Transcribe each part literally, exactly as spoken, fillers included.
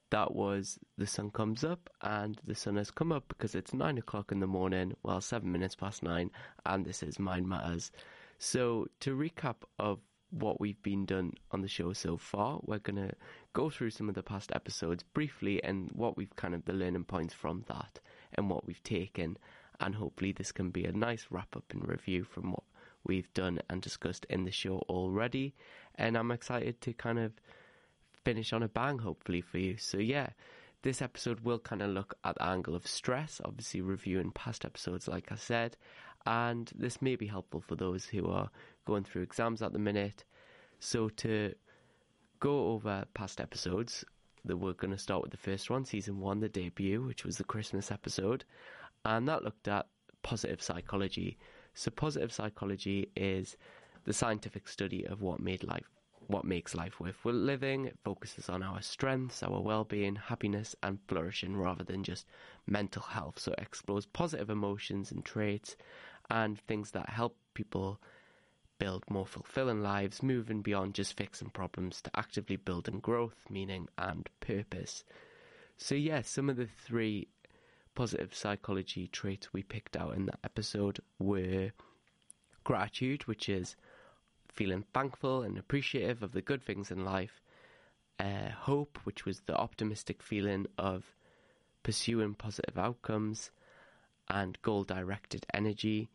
that was the sun comes up, and the sun has come up because it's nine o'clock in the morning, well, seven minutes past nine, and this is Mind Matters. So to recap of what we've been done on the show so far, we're going to go through some of the past episodes briefly and what we've kind of the learning points from that and what we've taken, and hopefully this can be a nice wrap up and review from what we've done and discussed in the show already. And I'm excited to kind of finish on a bang, hopefully, for you. So yeah, this episode will kind of look at the angle of stress, obviously reviewing past episodes like I said, and this may be helpful for those who are going through exams at the minute. So to go over past episodes, that we're going to start with the first one, season one, the debut, which was the Christmas episode, and that looked at positive psychology. So positive psychology is the scientific study of what made life what makes life worth living. It focuses on our strengths, our well-being, happiness and flourishing rather than just mental health. So it explores positive emotions and traits and things that help people build more fulfilling lives, moving beyond just fixing problems to actively building growth, meaning and purpose. So yeah, some of the three positive psychology traits we picked out in that episode were gratitude, which is feeling thankful and appreciative of the good things in life, uh, hope, which was the optimistic feeling of pursuing positive outcomes, and goal-directed energy,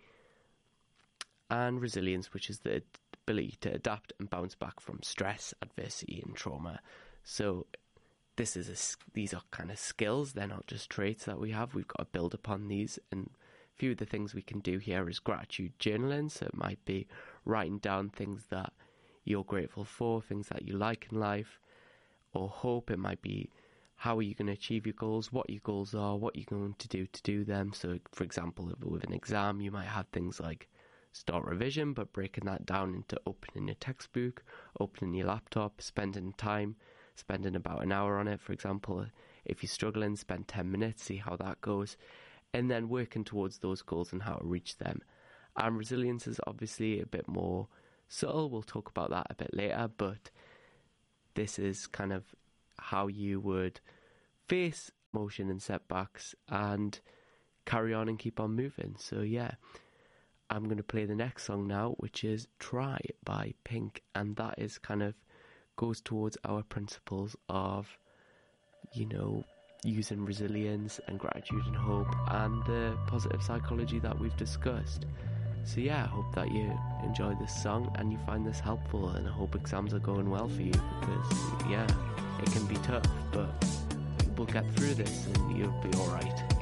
and resilience, which is the ability to adapt and bounce back from stress, adversity and trauma. So this is a, these are kind of skills, they're not just traits that we have. We've got to build upon these, and a few of the things we can do here is gratitude journaling. So it might be writing down things that you're grateful for, things that you like in life, or hope. It might be how are you going to achieve your goals, what your goals are, what you're going to do to do them. So for example, with an exam, you might have things like start revision, but breaking that down into opening your textbook, opening your laptop, spending time, spending about an hour on it. For example, if you're struggling, spend ten minutes, see how that goes, and then working towards those goals and how to reach them. And resilience is obviously a bit more subtle. We'll talk about that a bit later, but this is kind of how you would face emotion and setbacks and carry on and keep on moving. So yeah, I'm going to play the next song now, which is Try by Pink, and that is kind of goes towards our principles of, you know, using resilience and gratitude and hope and the positive psychology that we've discussed. So yeah, I hope that you enjoy this song and you find this helpful, and I hope exams are going well for you, because yeah, it can be tough, but we'll get through this and you'll be alright.